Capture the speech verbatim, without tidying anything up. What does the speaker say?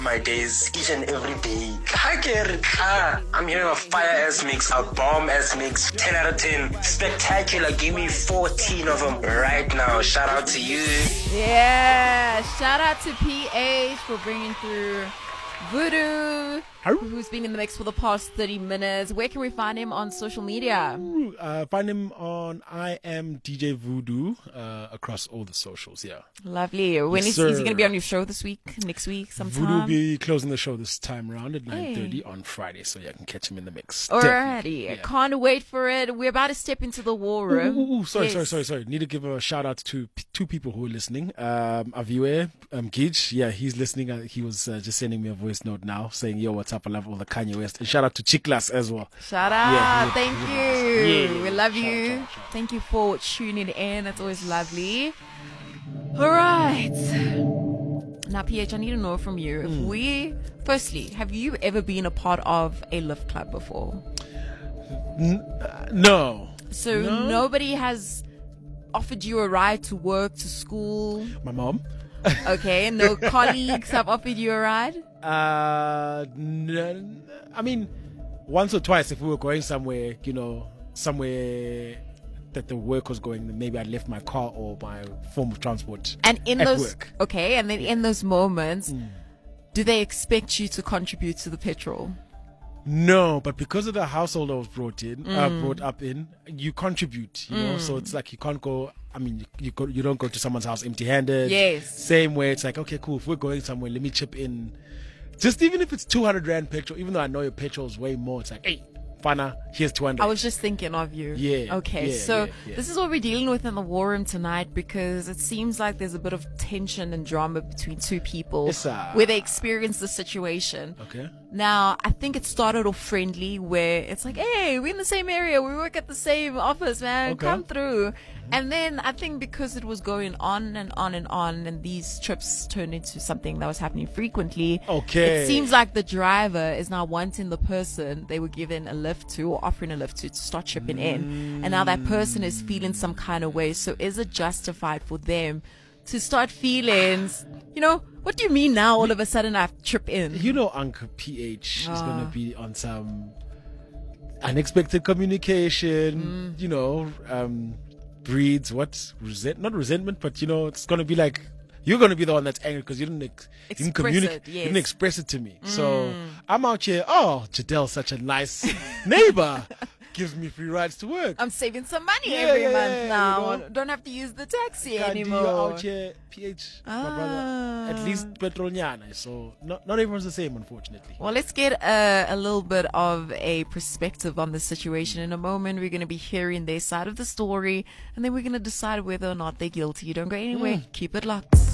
my days each and every day. Ah, I'm hearing a fire ass mix, a bomb ass mix, ten out of ten. Spectacular. Give me fourteen of them right now. Shout out to you. Yeah, shout out to P H for bringing through Voodoo, who's been in the mix for the past thirty minutes. Where can we find him on social media? Uh, find him on I am D J Voodoo uh, across all the socials, yeah. Lovely. When Yes, is, is he sir. going to be on your show this week, next week, sometime? Voodoo will be closing the show this time around at nine thirty Hey. on Friday, so yeah, I can catch him in the mix. Alrighty. Definitely, yeah. Can't wait for it. We're about to step into the war Ooh, room. ooh, ooh, sorry, Yes. sorry, sorry, sorry. Need to give a shout out to p- two people who are listening. Um, Aviwe, um, Gij, yeah, he's listening. Uh, he was uh, just sending me a voice note now saying, yo, what's up? I love all the Kanye West. And shout out to Chiklas as well. Shout out. Yeah, yeah, Thank yeah. you. Yeah, yeah, We love shout out, you. shout out, shout out. Thank you for tuning in. That's always lovely. All right. Now, P H, I need to know from you. If we, firstly, have you ever been a part of a lift club before? No. So No. nobody has offered you a ride to work, to school. My mom? Okay. No colleagues have offered you a ride? Uh, n- I mean, once or twice if we were going somewhere, you know, somewhere that the work was going, then maybe I left my car or my form of transport And in at those, work. okay, and then in those moments, do they expect you to contribute to the petrol? No, but because of the household I was brought in, uh, Mm. brought up in, you contribute, you know. So it's like you can't go. I mean, you, you go, you don't go to someone's house empty-handed. Yes. Same way, it's like, okay, cool. If we're going somewhere, let me chip in. Just even if it's two hundred rand petrol, even though I know your petrol is way more, it's like, hey, Fana, here's two hundred. I was just thinking of you. Yeah, Okay, yeah, so yeah, yeah. this is what we're dealing with in the war room tonight because it seems like there's a bit of tension and drama between two people Yes, sir. where they experience the situation. Okay. Now, I think it started off friendly where it's like, hey, we're in the same area. We work at the same office, man. Okay. Come through. And then I think because it was going on and on and on and these trips turned into something that was happening frequently. Okay. It seems like the driver is now wanting the person they were given a lift to or offering a lift to to start chipping in. And now that person is feeling some kind of way. So is it justified for them to start feeling, you know, what do you mean now all of a sudden I have to chip in? You know, Uncle P H is Ah. going to be on some unexpected communication, you know, um, breeds what? Resent, not resentment, but, you know, it's going to be like, you're going to be the one that's angry because you didn't, ex- you didn't Express communicate, it, you yes. didn't express it to me. So I'm out here, oh, Jadel's such a nice neighbor. Gives me free rides to work. I'm saving some money Yeah, every yeah, month yeah, now. you know. Don't have to use the taxi Can't do you anymore. out here, P H, my Ah. brother. At least petrol nyana. So not, not everyone's the same, unfortunately. Well, let's get a, a little bit of a perspective on the situation. In a moment, we're going to be hearing their side of the story, and then we're going to decide whether or not they're guilty. Don't go anywhere. Keep it locked.